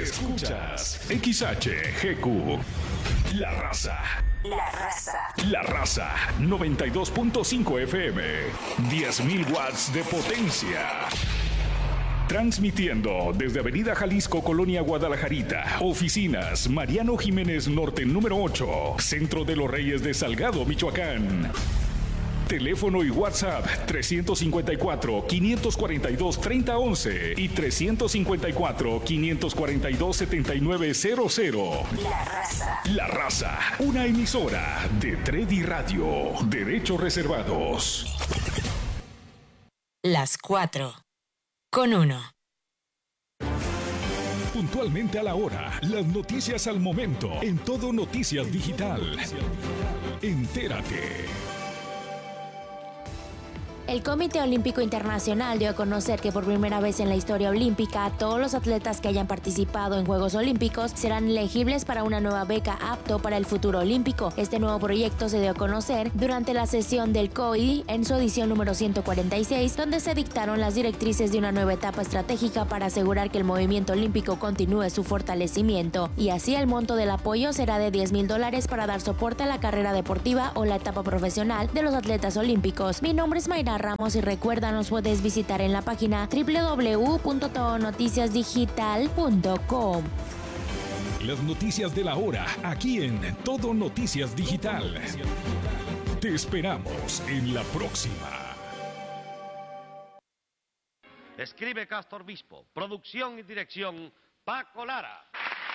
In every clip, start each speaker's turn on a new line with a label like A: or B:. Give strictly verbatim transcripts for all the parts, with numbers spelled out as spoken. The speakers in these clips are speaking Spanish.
A: Escuchas X H G Q. La Raza.
B: La Raza.
A: La Raza. noventa y dos punto cinco F M. diez mil watts de potencia. Transmitiendo desde Avenida Jalisco, Colonia Guadalajarita. Oficinas Mariano Jiménez Norte número ocho. Centro de los Reyes de Salgado, Michoacán. Teléfono y WhatsApp trescientos cincuenta y cuatro, quinientos cuarenta y dos, treinta once y trescientos cincuenta y cuatro, quinientos cuarenta y dos, setenta y nueve cero cero.
B: La Raza.
A: La Raza, una emisora de Tredi Radio. Derechos reservados.
B: Las cuatro. Con uno.
A: Puntualmente a la hora, las noticias al momento, en Todo Noticias Digital. Entérate.
C: El Comité Olímpico Internacional dio a conocer que por primera vez en la historia olímpica, todos los atletas que hayan participado en Juegos Olímpicos serán elegibles para una nueva beca apto para el futuro olímpico. Este nuevo proyecto se dio a conocer durante la sesión del C O I en su edición número ciento cuarenta y seis, donde se dictaron las directrices de una nueva etapa estratégica para asegurar que el movimiento olímpico continúe su fortalecimiento. Y así el monto del apoyo será de diez mil dólares para dar soporte a la carrera deportiva o la etapa profesional de los atletas olímpicos. Mi nombre es Mayra Ramos y recuerda, nos puedes visitar en la página doble u doble u doble u punto todo noticias digital punto com.
A: Las noticias de la hora, aquí en Todo Noticias Digital. Te esperamos en la próxima.
D: Escribe Castor Bispo. Producción y dirección, Paco Lara.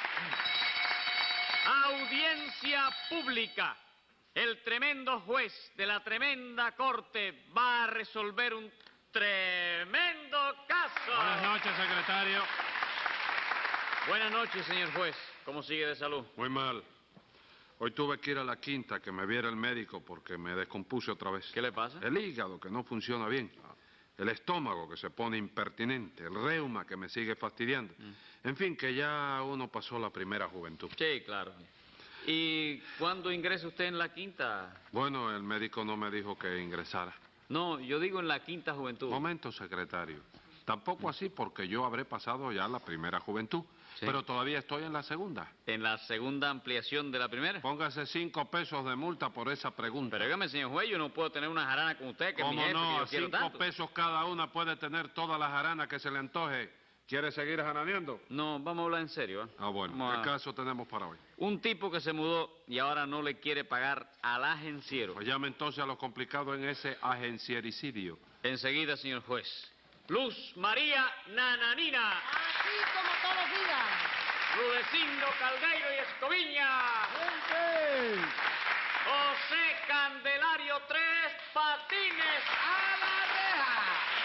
D: Audiencia pública. El tremendo juez de la tremenda corte va a resolver un tremendo caso.
E: Buenas noches, secretario.
D: Buenas noches, señor juez. ¿Cómo sigue de salud?
E: Muy mal. Hoy tuve que ir a la quinta que me viera el médico porque me descompuse otra vez.
D: ¿Qué le pasa?
E: El hígado que no funciona bien. El estómago que se pone impertinente. El reuma que me sigue fastidiando. Mm. En fin, que ya uno pasó la primera juventud.
D: Sí, claro. ¿Y cuándo ingresa usted en la quinta?
E: Bueno, el médico no me dijo que ingresara.
D: No, yo digo en la quinta juventud.
E: Momento, secretario. Tampoco así porque yo habré pasado ya la primera juventud. Sí. Pero todavía estoy en la segunda.
D: ¿En la segunda ampliación de la primera?
E: Póngase cinco pesos de multa por esa pregunta.
D: Pero dígame, señor juez, yo no puedo tener una jarana con usted, que es mi jefe,
E: no?
D: que yo quiero
E: Cinco
D: tanto.
E: pesos cada una puede tener todas las jaranas que se le antoje. ¿Quiere seguir jaraneando?
D: No, vamos a hablar en serio, ¿eh?
E: Ah, bueno.
D: Vamos
E: ¿Qué
D: a...
E: caso tenemos para hoy?
D: Un tipo que se mudó y ahora no le quiere pagar al agenciero.
E: Pues llame entonces a lo complicado en ese agenciericidio.
D: Enseguida, señor juez. Luz María Nananina.
F: Así como todos los días.
D: Rudecindo Caldeiro y Escoviña.
F: ¡Gente!
D: José Candelario Tres Patines a la reja.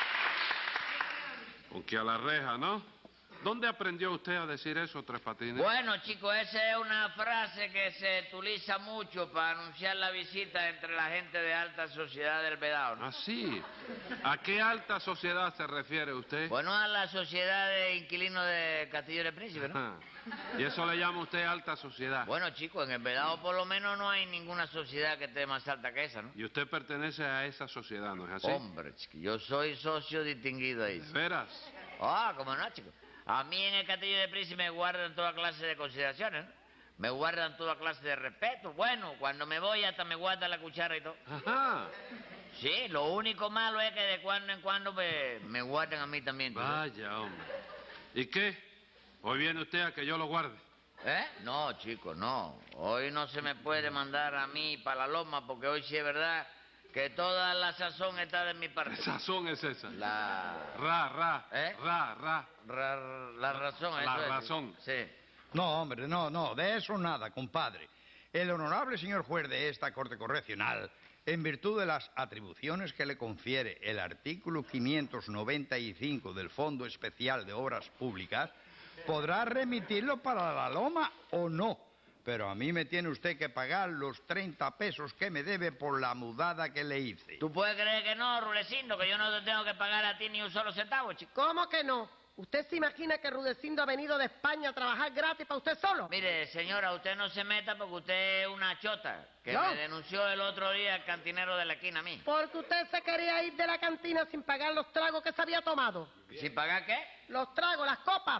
E: Aunque a la reja, ¿no? ¿Dónde aprendió usted a decir eso, Tres Patines?
G: Bueno, chicos, esa es una frase que se utiliza mucho para anunciar la visita entre la gente de alta sociedad del Vedado, ¿no?
E: Ah, sí. ¿A qué alta sociedad se refiere usted?
G: Bueno, a la sociedad de inquilinos de Castillo de Príncipe, ¿no?
E: Ah, ¿y eso le llama usted alta sociedad?
G: Bueno, chicos, en el Vedado por lo menos no hay ninguna sociedad que esté más alta que esa, ¿no?
E: Y usted pertenece a esa sociedad, ¿no es así?
G: Hombre, chico, yo soy socio distinguido ahí.
E: ¿De veras?
G: Ah, cómo no, chico. A mí en el Castillo de Príncipe me guardan toda clase de consideraciones, ¿no? Me guardan toda clase de respeto. Bueno, cuando me voy hasta me guardan la cuchara y todo.
E: Ajá.
G: Sí, lo único malo es que de cuando en cuando me, me guardan a mí también. ¿tú sabes?
E: Vaya, hombre. ¿Y qué? ¿Hoy viene usted a que yo lo guarde?
G: ¿Eh? No, chico, no. Hoy no se me puede mandar a mí para la loma porque hoy sí es verdad que toda la sazón está de mi parte.
E: ¿Qué sazón es esa?
G: La...
E: Ra, ra,
G: ¿Eh?
E: ra, ra.
G: ra- la razón,
E: La
G: eso es.
E: razón.
G: Sí.
H: No, hombre, no, no, de eso nada, compadre. El honorable señor juez de esta Corte Correccional, en virtud de las atribuciones que le confiere el artículo quinientos noventa y cinco del Fondo Especial de Obras Públicas, podrá remitirlo para la loma o no. Pero a mí me tiene usted que pagar los treinta pesos que me debe por la mudada que le hice.
G: ¿Tú puedes creer que no, Rulecindo, que yo no te tengo que pagar a ti ni un solo centavo, chico?
F: ¿Cómo que no? ¿Usted se imagina que Rudecindo ha venido de España a trabajar gratis para usted solo?
G: Mire, señora, usted no se meta porque usted es una chota que
F: ¿Yo?
G: me denunció el otro día el cantinero de la esquina a mí.
F: Porque usted se quería ir de la cantina sin pagar los tragos que se había tomado.
G: ¿Sin pagar qué?
F: Los tragos, las copas.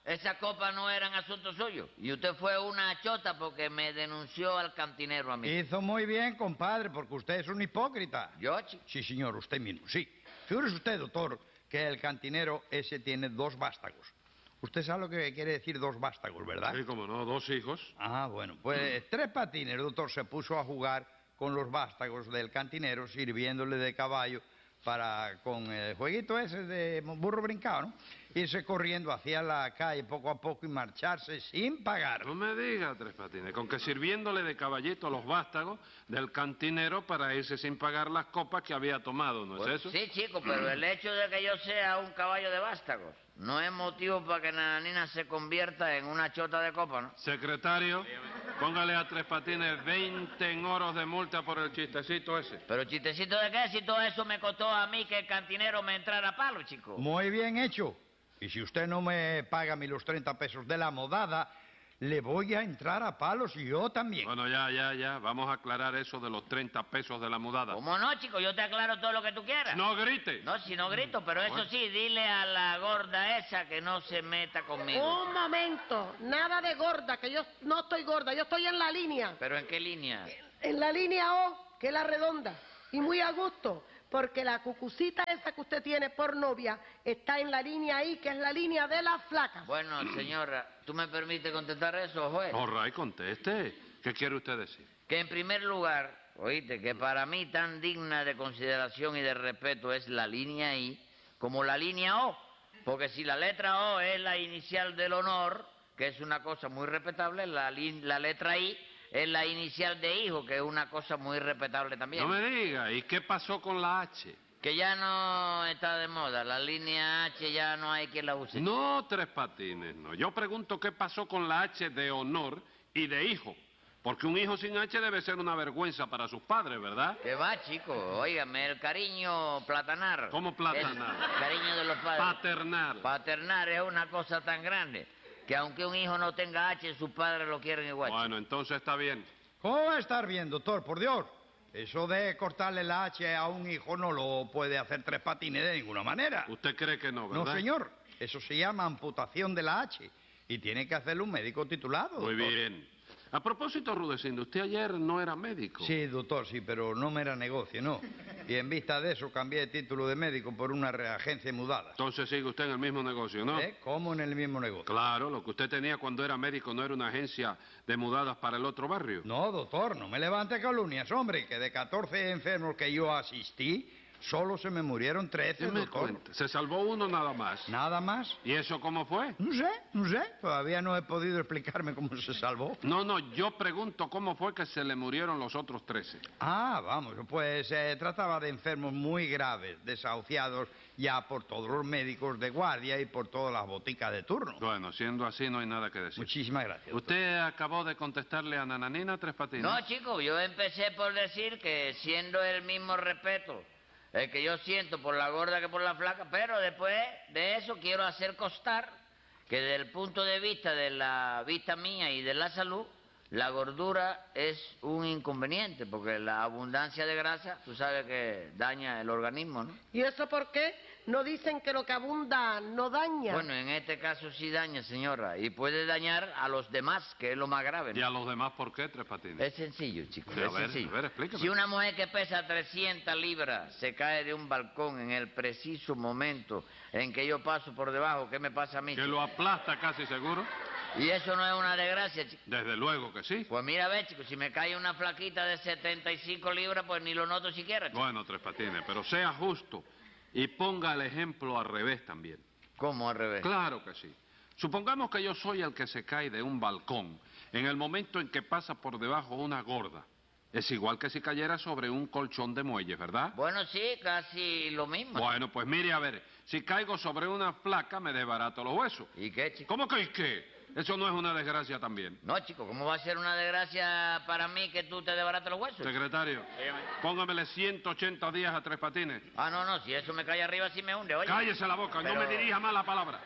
G: Esas copas no eran asunto suyo. Y usted fue una chota porque me denunció al cantinero a mí.
H: Hizo muy bien, compadre, porque usted es un hipócrita.
G: ¿Yo, chico?
H: Sí, señor, usted mismo, sí. Figúrese usted, doctor, que el cantinero ese tiene dos vástagos. Usted sabe lo que quiere decir dos vástagos, ¿verdad?
E: Sí, como no, dos hijos.
H: Ah, bueno, pues Tres Patines, doctor, se puso a jugar con los vástagos del cantinero, sirviéndole de caballo para, con el jueguito ese de burro brincado, ¿no? Irse corriendo hacia la calle poco a poco y marcharse sin pagar.
E: No me diga, Tres Patines, con que sirviéndole de caballito a los vástagos del cantinero para irse sin pagar las copas que había tomado, ¿no es
G: Pues
E: eso?
G: sí, chico, pero el hecho de que yo sea un caballo de vástagos no es motivo para que Nananina se convierta en una chota de copa, ¿no?
E: Secretario, póngale a Tres Patines veinte en oros de multa por el chistecito ese.
G: Pero chistecito de qué, si todo eso me costó a mí que el cantinero me entrara a palo, chico.
H: Muy bien hecho. Y si usted no me paga a mí los treinta pesos de la modada, le voy a entrar a palos y yo también.
E: Bueno, ya, ya, ya. Vamos a aclarar eso de los treinta pesos de la mudada.
G: ¿Cómo no, chico? Yo te aclaro todo lo que tú quieras.
E: ¡No grite!
G: No, si no grito, pero eso
E: Bueno.
G: sí, dile a la gorda esa que no se meta conmigo.
F: Un momento, nada de gorda, que yo no estoy gorda, yo estoy en la línea.
G: ¿Pero en qué línea?
F: En la línea O, que es la redonda. Y muy a gusto, porque la cucucita esa que usted tiene por novia está en la línea I, que es la línea de las flacas.
G: Bueno, señora, ¿tú me permites contestar eso, juez?
E: All right, conteste. ¿Qué quiere usted decir?
G: Que en primer lugar, oíste, que para mí tan digna de consideración y de respeto es la línea I como la línea O. Porque si la letra O es la inicial del honor, que es una cosa muy respetable, la, li- la letra I es la inicial de hijo, que es una cosa muy respetable también.
E: No me diga. ¿Y qué pasó con la H?
G: Que ya no está de moda, la línea H ya no hay quien la use.
E: No, Tres Patines, no. Yo pregunto qué pasó con la H de honor y de hijo. Porque un hijo sin H debe ser una vergüenza para sus padres, ¿verdad?
G: ¿Qué va, chico? Óigame, el cariño platanar.
E: ¿Cómo platanar?
G: El cariño de los padres.
E: Paternal.
G: Paternar es una cosa tan grande que aunque un hijo no tenga H, sus padres lo quieren igual.
E: Bueno, entonces está bien.
H: ¿Cómo va a estar bien, doctor? Por Dios. Eso de cortarle la H a un hijo no lo puede hacer Tres Patines de ninguna manera.
E: Usted cree que no, ¿verdad?
H: No, señor. Eso se llama amputación de la H. Y tiene que hacerlo un médico titulado.
E: Muy
H: doctor.
E: bien. A propósito, Rudecindo, usted ayer no era médico.
H: Sí, doctor, sí, pero no me era negocio, no. Y en vista de eso cambié el título de médico por una reagencia mudada.
E: Entonces sigue usted en el mismo negocio, ¿no?
H: ¿Eh? ¿Cómo en el mismo negocio?
E: Claro, lo que usted tenía cuando era médico no era una agencia de mudadas para el otro barrio.
H: No, doctor, no me levante calumnias, hombre, que de catorce enfermos que yo asistí, solo se me murieron trece,
E: ¿Qué me
H: doctor.
E: cuenta? Se salvó uno nada más.
H: ¿Nada más?
E: ¿Y eso cómo fue?
H: No sé, no sé. Todavía no he podido explicarme cómo se salvó.
E: No, no, yo pregunto cómo fue que se le murieron los otros trece.
H: Ah, vamos, pues se trataba de enfermos muy graves, desahuciados ya por todos los médicos de guardia y por todas las boticas de turno.
E: Bueno, siendo así no hay nada que decir.
H: Muchísimas gracias. doctor.
E: ¿Usted acabó de contestarle a Nananina Tres Patines?
G: No, chico, yo empecé por decir que siendo el mismo respeto el que yo siento por la gorda que por la flaca, pero después de eso quiero hacer constar que desde el punto de vista de la vista mía y de la salud, la gordura es un inconveniente, porque la abundancia de grasa, tú sabes que daña el organismo, ¿no?
F: ¿Y eso por qué? No dicen que lo que abunda no daña.
G: Bueno, en este caso sí daña, señora, y puede dañar a los demás, que es lo más grave, ¿no?
E: ¿Y a los demás por qué, Tres Patines?
G: Es sencillo, chicos,
E: Sí, a
G: es
E: ver,
G: sencillo.
E: a ver, explícame.
G: Si una mujer que pesa trescientas libras se cae de un balcón en el preciso momento en que yo paso por debajo, ¿qué me pasa a mí,
E: Que
G: chico?
E: lo aplasta casi seguro.
G: Y eso no es una desgracia, chico.
E: Desde luego que sí.
G: Pues mira, ve, chico, si me cae una flaquita de setenta y cinco libras, pues ni lo noto siquiera, chico.
E: Bueno, Tres Patines, pero sea justo y ponga el ejemplo al revés también.
G: ¿Cómo al revés?
E: Claro que sí. Supongamos que yo soy el que se cae de un balcón en el momento en que pasa por debajo una gorda. Es igual que si cayera sobre un colchón de muelles, ¿verdad?
G: Bueno, sí, casi lo mismo.
E: Bueno, pues mire, a ver, si caigo sobre una placa me desbarato los huesos.
G: ¿Y qué, chico?
E: ¿Cómo que y qué? Eso no es una desgracia también.
G: No, chico, ¿cómo va a ser una desgracia para mí que tú te desbarates los huesos?
E: Secretario, póngamele ciento ochenta días a Tres Patines.
G: Ah, no, no, si eso me cae arriba sí me hunde, oye.
E: Cállese la boca,
G: Pero-
E: no me dirija más la palabra.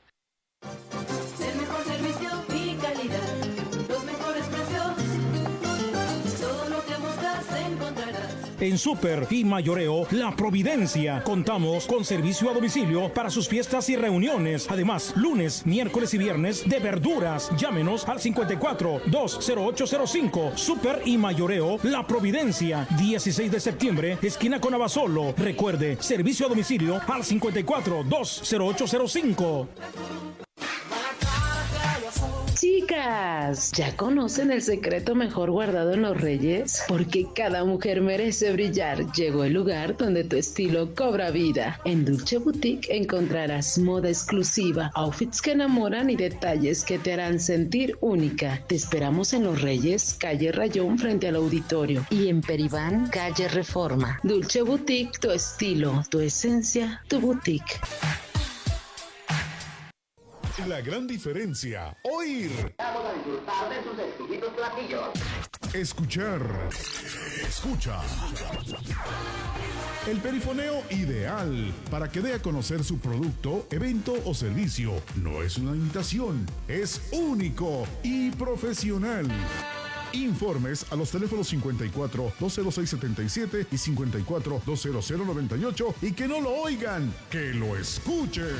I: El mejor servicio y calidad, los mejores precios, todo lo que buscas encontrarás.
J: En Super y Mayoreo La Providencia. Contamos con servicio a domicilio para sus fiestas y reuniones. Además, lunes, miércoles y viernes de verduras. Llámenos al cincuenta y cuatro, dos cero ocho cero cinco. Super y Mayoreo La Providencia. dieciséis de septiembre, esquina con Abasolo. Recuerde, servicio a domicilio al cincuenta y cuatro, dos cero ocho cero cinco.
K: Chicas, ¿ya conocen el secreto mejor guardado en los Reyes? Porque cada mujer merece brillar. Llegó el lugar donde tu estilo cobra vida. En Dulce Boutique encontrarás moda exclusiva, outfits que enamoran y detalles que te harán sentir única. Te esperamos en Los Reyes, calle Rayón frente al auditorio, y en Peribán, calle Reforma. Dulce Boutique, tu estilo, tu esencia, tu boutique.
L: La gran diferencia, oír.
M: Vamos a disfrutar de sus exquisitos platillos.
L: Escuchar. Escucha. El perifoneo ideal para que dé a conocer su producto, evento o servicio. No es una imitación, es único y profesional. Informes a los teléfonos cincuenta y cuatro, dos cero seis, setenta y siete y cincuenta y cuatro, dos cero cero, noventa y ocho y que no lo oigan, que lo escuchen.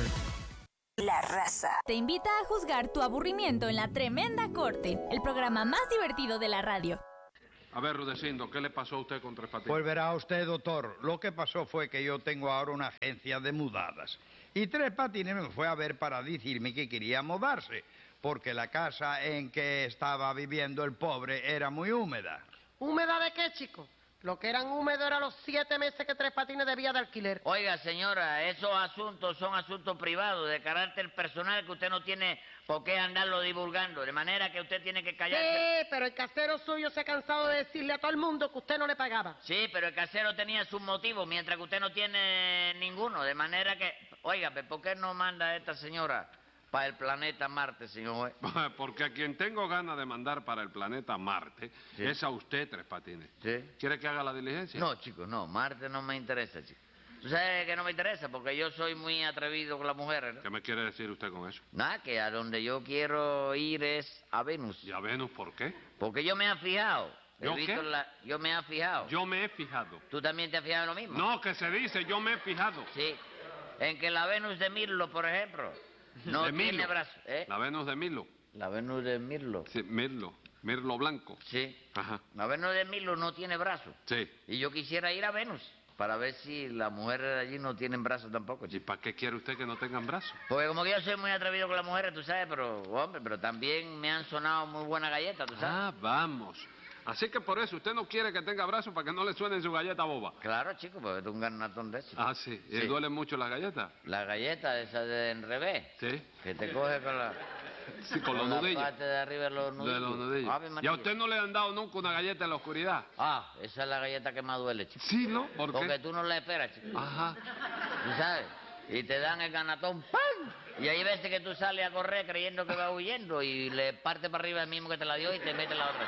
B: La Raza
N: te invita a juzgar tu aburrimiento en La Tremenda Corte, el programa más divertido de la radio.
E: A ver, Rudecindo, ¿qué le pasó a usted con Tres Patines?
H: Pues verá usted, doctor, lo que pasó fue que yo tengo ahora una agencia de mudadas. Y Tres Patines me fue a ver para decirme que quería mudarse, porque la casa en que estaba viviendo el pobre era muy húmeda.
F: ¿Húmeda de qué, chico? Lo que eran húmedos eran los siete meses que Tres Patines debía de alquiler.
G: Oiga, señora, esos asuntos son asuntos privados, de carácter personal, que usted no tiene por qué andarlo divulgando, de manera que usted tiene que callarse.
F: Sí, pero el casero suyo se ha cansado de decirle a todo el mundo que usted no le pagaba.
G: Sí, pero el casero tenía sus motivos, mientras que usted no tiene ninguno, de manera que... Oiga, ¿por qué no manda a esta señora para el planeta Marte, señor juez?
E: Porque a quien tengo ganas de mandar para el planeta Marte sí. es a usted, Tres Patines.
G: ¿Sí?
E: ¿Quiere que haga la diligencia?
G: No, chico, no. Marte no me interesa, chico. ¿Tú sabes que no me interesa? Porque yo soy muy atrevido con las mujeres, ¿no?
E: ¿Qué me quiere decir usted con eso?
G: Nada, que a donde yo quiero ir es a Venus.
E: ¿Y a Venus por qué?
G: Porque yo me he fijado.
E: ¿Yo
G: he visto
E: qué?
G: La... Yo me he fijado.
E: Yo me he fijado.
G: ¿Tú también te has fijado en lo mismo?
E: No, que se dice, yo me he fijado.
G: Sí. En que la Venus de Mirlo, por ejemplo, no
E: de
G: tiene
E: Milo.
G: brazos. ¿Eh?
E: La Venus de Milo.
G: La Venus de Mirlo.
E: Sí, Mirlo. Mirlo blanco.
G: Sí.
E: Ajá.
G: La Venus de Mirlo no tiene brazos.
E: Sí.
G: Y yo quisiera ir a Venus para ver si las mujeres de allí no tienen brazos tampoco.
E: ¿Y para qué quiere usted que no tengan brazos?
G: Porque como que yo soy muy atrevido con las mujeres, tú sabes, pero, hombre, pero también me han sonado muy buenas galletas, tú sabes.
E: Ah, vamos. Así que por eso usted no quiere que tenga brazos para que no le suenen su galleta boba.
G: Claro, chico, porque es un garnatón de eso.
E: Ah, sí. ¿Y
G: sí.
E: duelen mucho las galletas?
G: Las galletas esas de en revés.
E: Sí.
G: Que te coge con la...
E: Sí, con,
G: con
E: los nudillos.
G: la parte de arriba de los nudillos.
E: De los nudillos. ¿Y a usted no le han dado nunca una galleta en la oscuridad?
G: Ah, esa es la galleta que más duele, chico.
E: Sí, ¿no? ¿Por qué?
G: Porque tú no la esperas, chico.
E: Ajá.
G: ¿Tú sabes? Y te dan el ganatón, ¡pam! Y hay veces que tú sales a correr creyendo que va huyendo y le parte para arriba el mismo que te la dio y te mete la otra.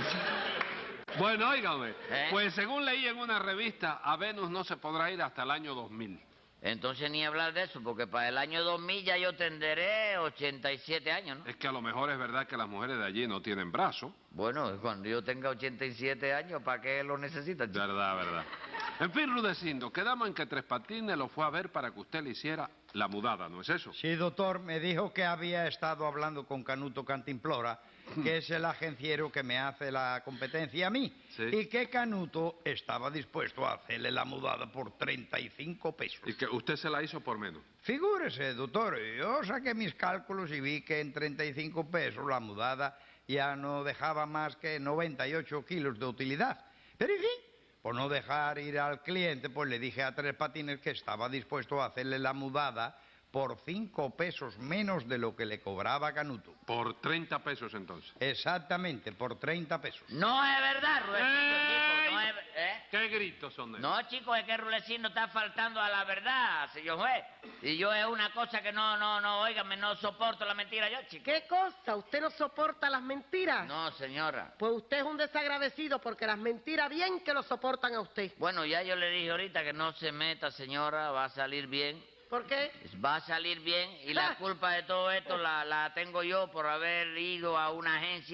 E: Bueno, óigame,
G: ¿Eh?
E: pues según leí en una revista, a Venus no se podrá ir hasta el año dos mil.
G: Entonces ni hablar de eso, porque para el año dos mil ya yo tendré ochenta y siete años, ¿no?
E: Es que a lo mejor es verdad que las mujeres de allí no tienen brazos.
G: Bueno, cuando yo tenga ochenta y siete años, ¿para qué lo necesitan, chico?
E: Verdad, verdad. En fin, Rudecindo, quedamos en que Tres Patines lo fue a ver para que usted le hiciera la mudada, ¿no es eso?
H: Sí, doctor, me dijo que había estado hablando con Canuto Cantimplora, que es el agenciero que me hace la competencia a mí,
E: sí.
H: y que Canuto estaba dispuesto a hacerle la mudada por treinta y cinco pesos.
E: ¿Y que usted se la hizo por menos?
H: Figúrese, doctor, yo saqué mis cálculos y vi que en treinta y cinco pesos la mudada ya no dejaba más que noventa y ocho kilos de utilidad. Pero en fin, por no dejar ir al cliente, pues le dije a Tres Patines que estaba dispuesto a hacerle la mudada por cinco pesos menos de lo que le cobraba Canuto.
E: ¿Por treinta pesos entonces?
H: Exactamente, por treinta pesos.
G: No es verdad, Rulecino, chico, no es... ¿eh?
E: ¿Qué gritos son esos?
G: No, chico, es que Rulecino está faltando a la verdad, señor juez. Y yo es una cosa que no, no, no, óigame, no soporto la mentira yo, chico.
F: ¿Qué cosa? ¿Usted no soporta las mentiras?
G: No, señora.
F: Pues usted es un desagradecido porque las mentiras bien que lo soportan a usted.
G: Bueno, ya yo le dije ahorita que no se meta, señora, va a salir bien.
F: ¿Por qué?
G: Va a salir bien y la culpa de todo esto la, la tengo yo por haber ido a una agencia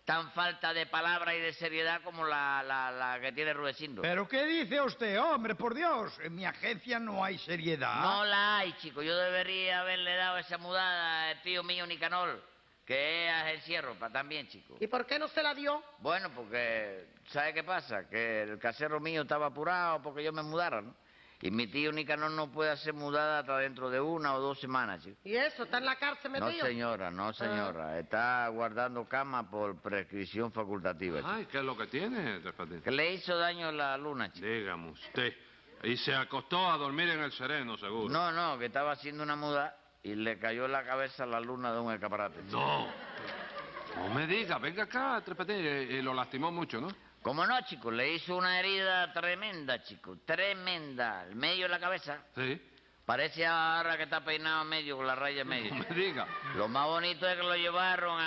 G: tan falta de palabra y de seriedad como la, la, la que tiene Rudecindo.
H: ¿Pero qué dice usted, hombre? Por Dios, en mi agencia no hay seriedad.
G: No la hay, chico. Yo debería haberle dado esa mudada al tío mío Nicanor, que es el cierro, para también, chico.
F: ¿Y por qué no se la dio?
G: Bueno, porque, ¿sabe qué pasa? Que el casero mío estaba apurado porque yo me mudara, ¿no? Y mi tío Nicanor no puede hacer mudada hasta dentro de una o dos semanas, chico.
F: ¿Y eso? ¿Está en la cárcel
G: No,
F: metido?
G: señora, no, señora. Ah. Está guardando cama por prescripción facultativa, chico.
E: Ay, ¿qué es lo que tiene, Tres Patines?
G: Que le hizo daño la luna, chico.
E: Dígame usted. Y se acostó a dormir en el sereno, seguro.
G: No, no, que estaba haciendo una muda y le cayó en la cabeza la luna de un escaparate. Chico.
E: No. No me diga, venga acá, Tres Patines. Y lo lastimó mucho, ¿no?
G: ¿Cómo no, chico? Le hizo una herida tremenda, chico. Tremenda. El medio de la cabeza.
E: Sí.
G: Parece ahora que está peinado a medio con la raya en medio.
E: No me diga.
G: Lo más bonito es que lo llevaron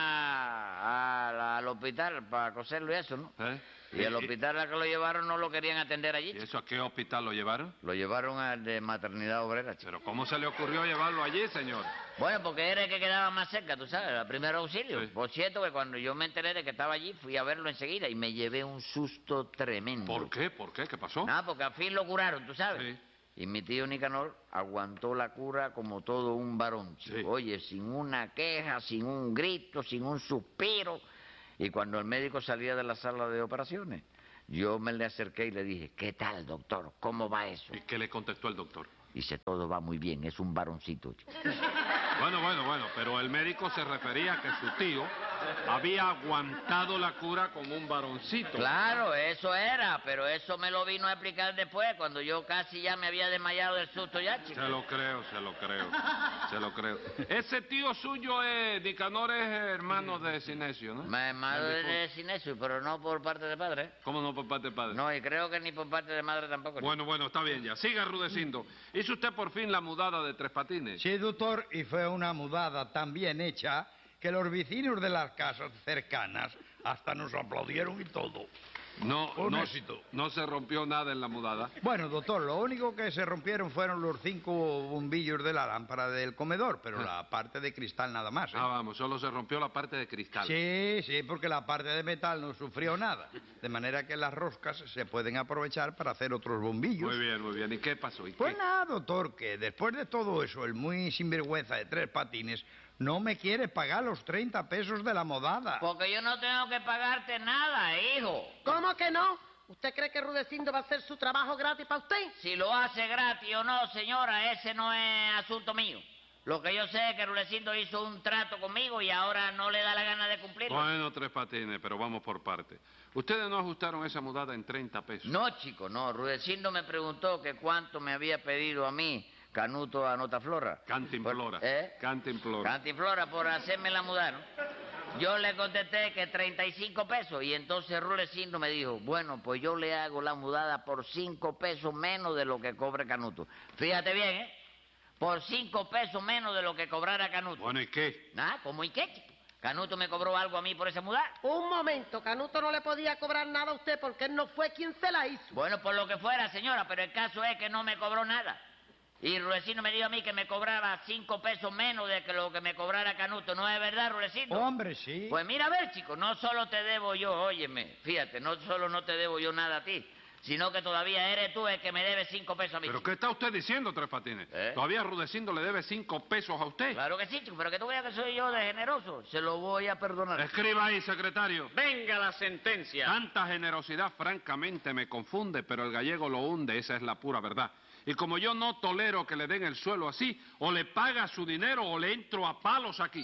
G: a, a- al hospital para coserlo y eso, ¿no?
E: ¿Eh?
G: Y el hospital al que lo llevaron no lo querían atender allí.
E: ¿Y eso a qué hospital lo llevaron?
G: Lo llevaron al de maternidad obrera, chico.
E: ¿Pero cómo se le ocurrió llevarlo allí, señor?
G: Bueno, porque era el que quedaba más cerca, tú sabes, el primer auxilio.
E: Sí.
G: Por cierto, que cuando yo me enteré de que estaba allí, fui a verlo enseguida y me llevé un susto tremendo.
E: ¿Por qué? ¿Por qué? ¿Qué pasó?
G: Nada, porque al fin lo curaron, tú sabes.
E: Sí.
G: Y mi tío Nicanor aguantó la cura como todo un varón, chico.
E: Sí.
G: Oye, sin una queja, sin un grito, sin un suspiro. Y cuando el médico salía de la sala de operaciones, yo me le acerqué y le dije, ¿qué tal, doctor? ¿Cómo va eso?
E: ¿Y qué le contestó el doctor?
G: Dice, todo va muy bien, es un varoncito, chico.
E: Bueno, bueno, bueno, pero el médico se refería a que su tío había aguantado la cura como un varoncito.
G: Claro, eso era, pero eso me lo vino a explicar después, cuando yo casi ya me había desmayado del susto ya, chico.
E: Se lo creo, se lo creo, se lo creo. Ese tío suyo es, Nicanor es hermano de Sinesio, ¿no?
G: Me madre
E: El
G: de Sinesio, pero no por parte de padre.
E: ¿Cómo no por parte de padre?
G: No, y creo que ni por parte de madre tampoco.
E: Bueno, bueno, está bien ya. Siga Rudecindo. ¿Hizo usted por fin la mudada de Tres Patines?
H: Sí, doctor, y fue una mudada tan bien hecha que los vecinos de las casas cercanas hasta nos aplaudieron y todo.
E: No,
H: Un
E: no,
H: éxito.
E: no se rompió nada en la mudada.
H: Bueno, doctor, lo único que se rompieron fueron los cinco bombillos de la lámpara del comedor, pero la parte de cristal nada más. ¿eh?
E: Ah, vamos, solo se rompió la parte de cristal.
H: Sí, sí, porque la parte de metal no sufrió nada. De manera que las roscas se pueden aprovechar para hacer otros bombillos.
E: Muy bien, muy bien. ¿Y qué pasó? ¿Y
H: Pues
E: qué?
H: nada, doctor, que después de todo eso, el muy sinvergüenza de Tres Patines no me quiere pagar los treinta pesos de la modada.
G: Porque yo no tengo que pagarte nada, hijo.
F: ¿Cómo que no? ¿Usted cree que Rudecindo va a hacer su trabajo gratis para usted?
G: Si lo hace gratis o no, señora, ese no es asunto mío. Lo que yo sé es que Rudecindo hizo un trato conmigo y ahora no le da la gana de cumplirlo.
E: Bueno, Tres Patines, pero vamos por parte. ¿Ustedes no ajustaron esa mudada en treinta pesos?
G: No, chico, no. Rudecindo me preguntó que cuánto me había pedido a mí Canuto a Notaflora.
E: Cantinflora.
G: ¿Eh?
E: Cantinflora.
G: Cantinflora por hacerme la mudar, ¿no? Yo le contesté que treinta y cinco pesos y entonces Rudecindo me dijo, bueno, pues yo le hago la mudada por cinco pesos menos de lo que cobre Canuto. Fíjate bien, ¿eh? Por cinco pesos menos de lo que cobrara Canuto.
E: Bueno, ¿y qué?
G: Nada, ¿cómo y qué, chico? ¿Canuto me cobró algo a mí por esa mudada?
F: Un momento, Canuto no le podía cobrar nada a usted porque él no fue quien se la hizo.
G: Bueno, por lo que fuera, señora, pero el caso es que no me cobró nada. Y Rudecindo me dijo a mí que me cobraba cinco pesos menos de que lo que me cobrara Canuto. ¿No es verdad, Rudecindo?
H: Hombre, sí.
G: Pues mira, a ver, chico, no solo te debo yo, óyeme, fíjate, no solo no te debo yo nada a ti, sino que todavía eres tú el que me debe cinco pesos a mí.
E: ¿Pero
G: chico.
E: qué está usted diciendo, Tres Patines?
G: ¿Eh?
E: ¿Todavía Rudecindo le debe cinco pesos a usted?
G: Claro que sí, chico, pero que tú veas que soy yo de generoso, se lo voy a perdonar.
E: Escriba ahí, secretario.
D: Venga la sentencia.
E: Tanta generosidad francamente me confunde, pero el gallego lo hunde, esa es la pura verdad. Y como yo no tolero que le den el suelo así, o le paga su dinero o le entro a palos aquí.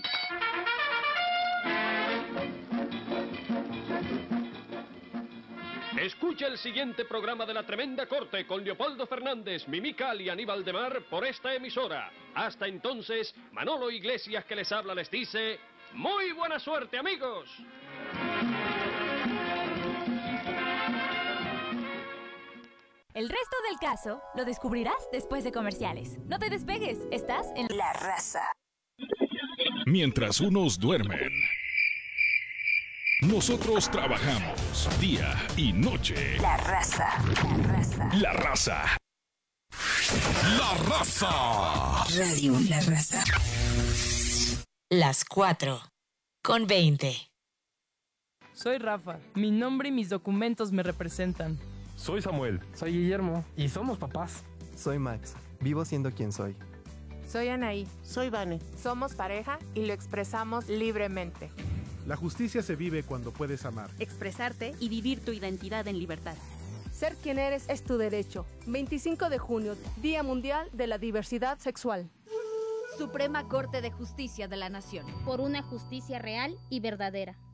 O: Escucha el siguiente programa de La Tremenda Corte con Leopoldo Fernández, Mimical y Aníbal de Mar por esta emisora. Hasta entonces, Manolo Iglesias que les habla les dice, ¡muy buena suerte, amigos!
N: El resto del caso lo descubrirás después de comerciales. No te despegues, estás en
B: La Raza.
A: Mientras unos duermen, nosotros trabajamos día y noche.
B: La Raza. La Raza.
A: La Raza. La Raza.
B: Radio La Raza. Las cuatro con veinte.
P: Soy Rafa. Mi nombre y mis documentos me representan.
Q: Soy Samuel.
R: Soy Guillermo. Y somos papás.
S: Soy Max. Vivo siendo quien soy.
T: Soy Anaí.
U: Soy Vane.
T: Somos pareja y lo expresamos libremente.
V: La justicia se vive cuando puedes amar,
W: expresarte y vivir tu identidad en libertad.
X: Ser quien eres es tu derecho. veinticinco de junio, Día Mundial de la Diversidad Sexual.
Y: Suprema Corte de Justicia de la Nación.
Z: Por una justicia real y verdadera.